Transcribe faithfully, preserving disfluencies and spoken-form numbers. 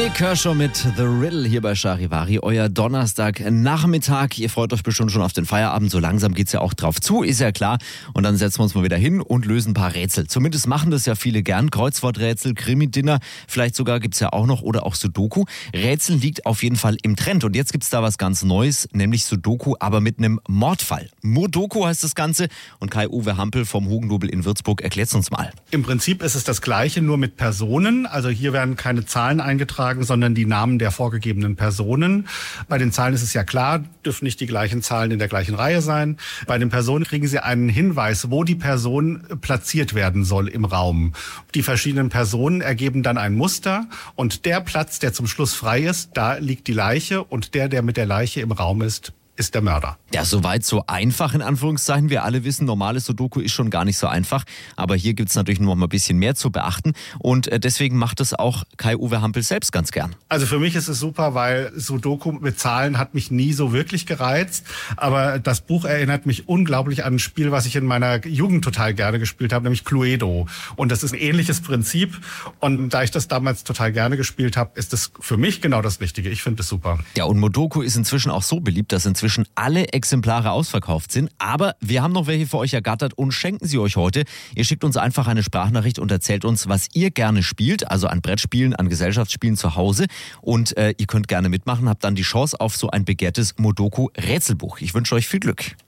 Nick Kershaw mit The Riddle hier bei Charivari, euer Donnerstag-Nachmittag. Ihr freut euch bestimmt schon auf den Feierabend, so langsam geht's ja auch drauf zu, ist ja klar. Und dann setzen wir uns mal wieder hin und lösen ein paar Rätsel. Zumindest machen das ja viele gern. Kreuzworträtsel, Krimi-Dinner, vielleicht sogar gibt's ja auch noch oder auch Sudoku. Rätseln liegt auf jeden Fall im Trend. Und jetzt gibt's da was ganz Neues, nämlich Sudoku, aber mit einem Mordfall. Modoku heißt das Ganze und Kai-Uwe Hampel vom Hugendubel in Würzburg erklärt's uns mal. Im Prinzip ist es das Gleiche, nur mit Personen. Also hier werden keine Zahlen eingetragen, sondern die Namen der vorgegebenen Personen. Bei den Zahlen ist es ja klar, dürfen nicht die gleichen Zahlen in der gleichen Reihe sein. Bei den Personen kriegen Sie einen Hinweis, wo die Person platziert werden soll im Raum. Die verschiedenen Personen ergeben dann ein Muster und der Platz, der zum Schluss frei ist, da liegt die Leiche und der, der mit der Leiche im Raum ist, ist der Mörder. Ja, soweit so einfach in Anführungszeichen. Wir alle wissen, normales Sudoku ist schon gar nicht so einfach. Aber hier gibt's natürlich noch mal ein bisschen mehr zu beachten. Und deswegen macht es auch Kai-Uwe Hampel selbst ganz gern. Also für mich ist es super, weil Sudoku mit Zahlen hat mich nie so wirklich gereizt. Aber das Buch erinnert mich unglaublich an ein Spiel, was ich in meiner Jugend total gerne gespielt habe, nämlich Cluedo. Und das ist ein ähnliches Prinzip. Und da ich das damals total gerne gespielt habe, ist das für mich genau das Richtige. Ich finde es super. Ja, und Modoku ist inzwischen auch so beliebt, dass inzwischen alle Exemplare ausverkauft sind. Aber wir haben noch welche für euch ergattert und schenken sie euch heute. Ihr schickt uns einfach eine Sprachnachricht und erzählt uns, was ihr gerne spielt, also an Brettspielen, an Gesellschaftsspielen zu Hause. Und äh, ihr könnt gerne mitmachen, habt dann die Chance auf so ein begehrtes Modoku-Rätselbuch. Ich wünsche euch viel Glück.